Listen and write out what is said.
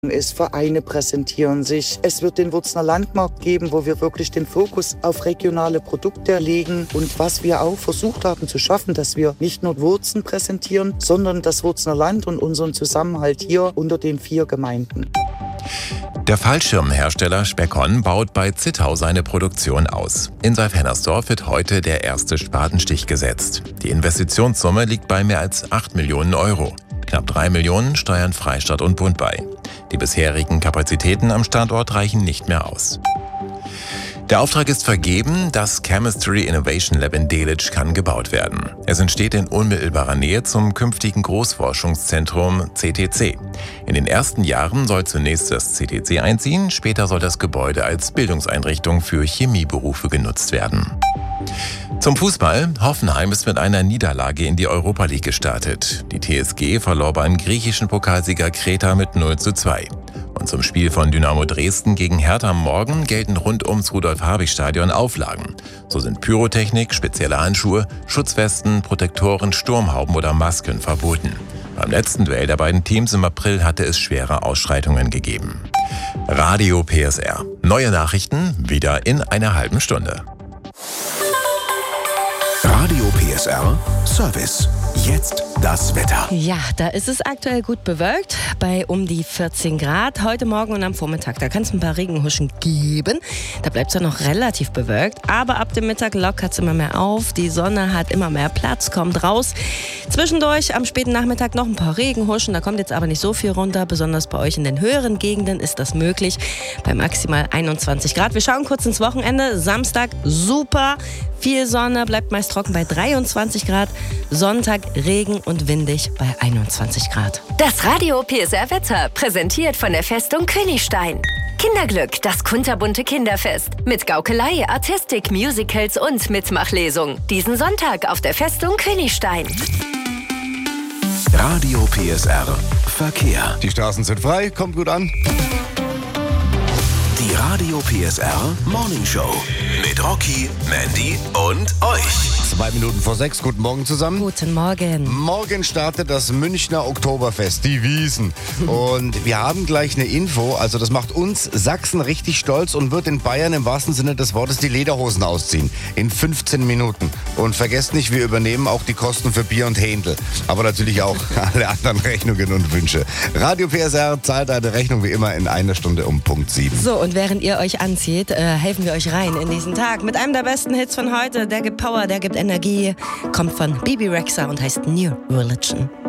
ist, Vereine präsentieren sich. Es wird den Wurzner Landmarkt geben, wo wir wirklich den Fokus auf regionale Produkte legen. Und was wir auch versucht haben zu schaffen, dass wir nicht nur Wurzen präsentieren, sondern das Wurzner Land und unseren Zusammenhalt hier unter den 4 Gemeinden. Der Fallschirmhersteller Speckon baut bei Zittau seine Produktion aus. In Seif-Hennersdorf wird heute der erste Spatenstich gesetzt. Die Investitionssumme liegt bei mehr als 8 Millionen Euro. Knapp 3 Millionen steuern Freistaat und Bund bei. Die bisherigen Kapazitäten am Standort reichen nicht mehr aus. Der Auftrag ist vergeben, das Chemistry Innovation Lab in Delitzsch kann gebaut werden. Es entsteht in unmittelbarer Nähe zum künftigen Großforschungszentrum CTC. In den ersten Jahren soll zunächst das CTC einziehen, später soll das Gebäude als Bildungseinrichtung für Chemieberufe genutzt werden. Zum Fußball. Hoffenheim ist mit einer Niederlage in die Europa League gestartet. Die TSG verlor beim griechischen Pokalsieger Kreta mit 0:2. Und zum Spiel von Dynamo Dresden gegen Hertha morgen gelten rund ums Rudolf-Habich-Stadion Auflagen. So sind Pyrotechnik, spezielle Handschuhe, Schutzwesten, Protektoren, Sturmhauben oder Masken verboten. Beim letzten Duell der beiden Teams im April hatte es schwere Ausschreitungen gegeben. Radio PSR. Neue Nachrichten wieder in einer halben Stunde. Radio PSR Service. Jetzt das Wetter. Ja, da ist es aktuell gut bewölkt, bei um die 14 Grad. Heute Morgen und am Vormittag, da kann es ein paar Regenhuschen geben. Da bleibt es ja noch relativ bewölkt, aber ab dem Mittag lockert es immer mehr auf. Die Sonne hat immer mehr Platz, kommt raus. Zwischendurch am späten Nachmittag noch ein paar Regenhuschen. Da kommt jetzt aber nicht so viel runter. Besonders bei euch in den höheren Gegenden ist das möglich. Bei maximal 21 Grad. Wir schauen kurz ins Wochenende. Samstag super. Viel Sonne, bleibt meist trocken bei 23 Grad. Sonntag Regen und windig bei 21 Grad. Das Radio PSR Wetter, präsentiert von der Festung Königstein. Kinderglück, das kunterbunte Kinderfest. Mit Gaukelei, Artistik, Musicals und Mitmachlesung. Diesen Sonntag auf der Festung Königstein. Radio PSR Verkehr. Die Straßen sind frei, kommt gut an. Die Radio PSR Morning Show mit Rocky, Mandy und euch. 2 Minuten vor 6, guten Morgen zusammen. Guten Morgen. Morgen startet das Münchner Oktoberfest, die Wiesn. Und wir haben gleich eine Info, also das macht uns Sachsen richtig stolz und wird in Bayern im wahrsten Sinne des Wortes die Lederhosen ausziehen. In 15 Minuten. Und vergesst nicht, wir übernehmen auch die Kosten für Bier und Händel. Aber natürlich auch alle anderen Rechnungen und Wünsche. Radio PSR zahlt eine Rechnung wie immer in einer Stunde um Punkt 7. So, und während ihr euch anzieht, helfen wir euch rein in diesen Tag mit einem der besten Hits von heute. Der gibt Power, der gibt Energie, kommt von Bibi Rexha und heißt New Religion.